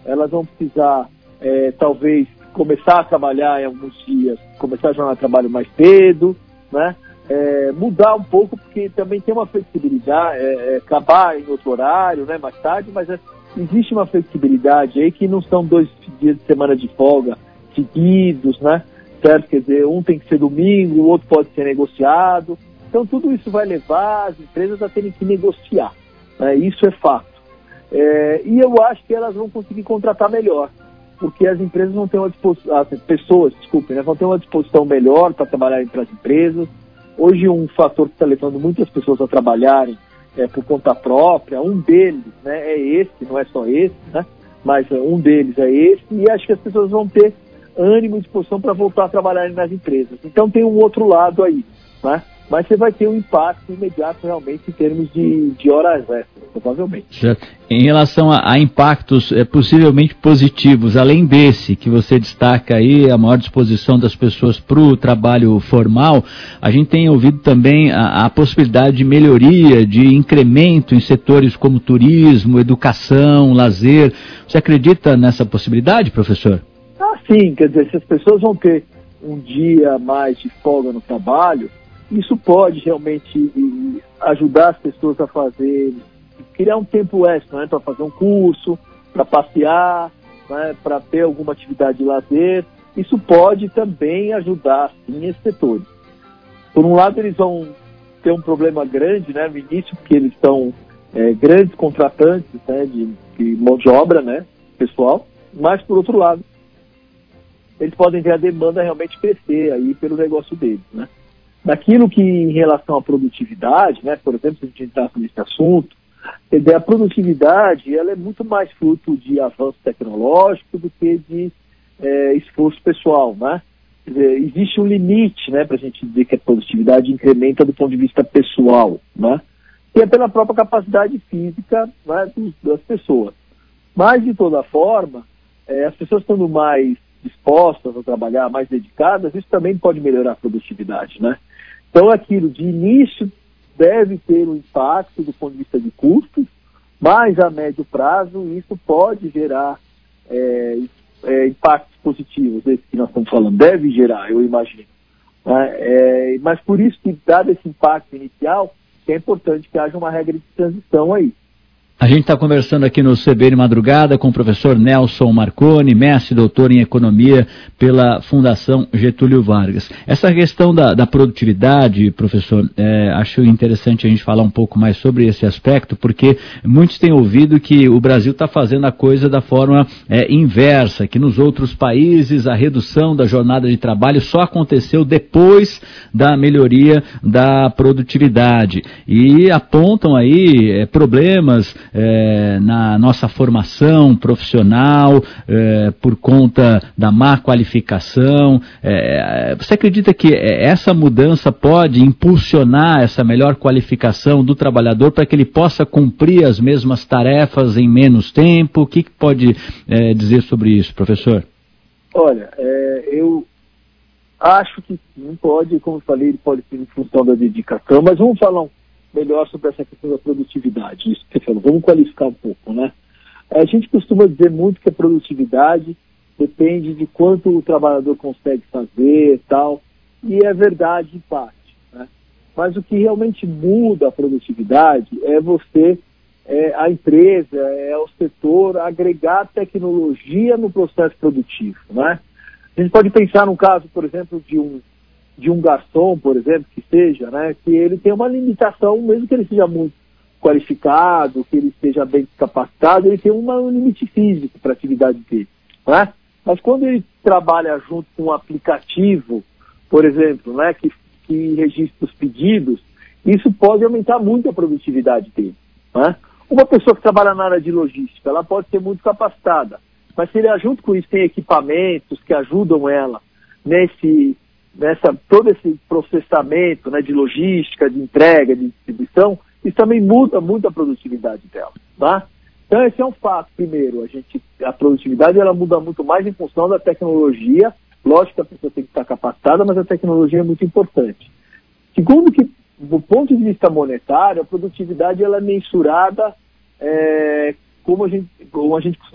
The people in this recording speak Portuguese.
elas vão precisar, talvez, começar a trabalhar em alguns dias, começar a jornada de trabalho mais cedo, né? Mudar um pouco, porque também tem uma flexibilidade, acabar em outro horário, né, mais tarde, mas existe uma flexibilidade aí que não são 2 dias de semana de folga seguidos, né? Certo? Quer dizer, um tem que ser domingo, o outro pode ser negociado. Então, tudo isso vai levar as empresas a terem que negociar, né? Isso é fato. E eu acho que elas vão conseguir contratar melhor, porque as empresas vão ter uma disposição, as pessoas, desculpem, né, vão ter uma disposição melhor para trabalhar entre as empresas. Hoje, um fator que está levando muitas pessoas a trabalharem por conta própria, um deles, né, é esse, não é só esse, né, mas um deles é esse, e acho que as pessoas vão ter ânimo e disposição para voltar a trabalhar nas empresas. Então tem um outro lado aí, né? Mas você vai ter um impacto imediato realmente em termos de horas extras, provavelmente. Certo. Em relação a impactos possivelmente positivos, além desse que você destaca aí, a maior disposição das pessoas para o trabalho formal, a gente tem ouvido também a possibilidade de melhoria, de incremento em setores como turismo, educação, lazer. Você acredita nessa possibilidade, professor? Sim, quer dizer, se as pessoas vão ter um dia mais de folga no trabalho, isso pode realmente ajudar as pessoas a criar um tempo extra, né, para fazer um curso, para passear, né, para ter alguma atividade de lazer. Isso pode também ajudar, sim, esses setores. Por um lado, eles vão ter um problema grande, né, no início, porque eles são grandes contratantes, né, de mão de obra, né, pessoal, mas, por outro lado, eles podem ver a demanda realmente crescer aí pelo negócio deles, né. Daquilo que, em relação à produtividade, né, por exemplo, se a gente entrar nesse assunto, a produtividade ela é muito mais fruto de avanço tecnológico do que de esforço pessoal, né? Quer dizer, existe um limite, né, para a gente dizer que a produtividade incrementa do ponto de vista pessoal, né? E é pela própria capacidade física, né, das pessoas. Mas, de toda forma, as pessoas estando mais dispostas a trabalhar, mais dedicadas, isso também pode melhorar a produtividade, né? Então, aquilo de início deve ter um impacto do ponto de vista de custos, mas a médio prazo isso pode gerar impactos positivos, esse que nós estamos falando, deve gerar, eu imagino. Mas por isso que, dado esse impacto inicial, é importante que haja uma regra de transição aí. A gente está conversando aqui no CBN Madrugada com o professor Nelson Marconi, mestre e doutor em economia pela Fundação Getúlio Vargas. Essa questão da produtividade, professor, acho interessante a gente falar um pouco mais sobre esse aspecto, porque muitos têm ouvido que o Brasil está fazendo a coisa da forma inversa, que nos outros países a redução da jornada de trabalho só aconteceu depois da melhoria da produtividade. E apontam aí problemas na nossa formação profissional, por conta da má qualificação. Você acredita que essa mudança pode impulsionar essa melhor qualificação do trabalhador para que ele possa cumprir as mesmas tarefas em menos tempo? O que pode dizer sobre isso, professor? Olha, eu acho que sim, pode, como eu falei, ele pode ser em função da dedicação, mas vamos falar melhor sobre essa questão da produtividade. Isso que você falou, vamos qualificar um pouco, né? A gente costuma dizer muito que a produtividade depende de quanto o trabalhador consegue fazer e tal, e é verdade em parte, né? Mas o que realmente muda a produtividade é a empresa, o setor agregar tecnologia no processo produtivo, né? A gente pode pensar num caso, por exemplo, de um garçom, por exemplo, que seja, né, que ele tem uma limitação, mesmo que ele seja muito qualificado, que ele esteja bem capacitado, ele tem um limite físico para a atividade dele, né? Mas quando ele trabalha junto com um aplicativo, por exemplo, né, que registra os pedidos, isso pode aumentar muito a produtividade dele, né? Uma pessoa que trabalha na área de logística, ela pode ser muito capacitada, mas se ele junto com isso tem equipamentos que ajudam ela todo esse processamento, né, de logística, de entrega, de distribuição, isso também muda muito a produtividade dela, tá? Então esse é um fato. Primeiro, a produtividade ela muda muito mais em função da tecnologia. Lógico que a pessoa tem que estar capacitada, mas a tecnologia é muito importante. Segundo, que do ponto de vista monetário, a produtividade ela é mensurada como a gente costuma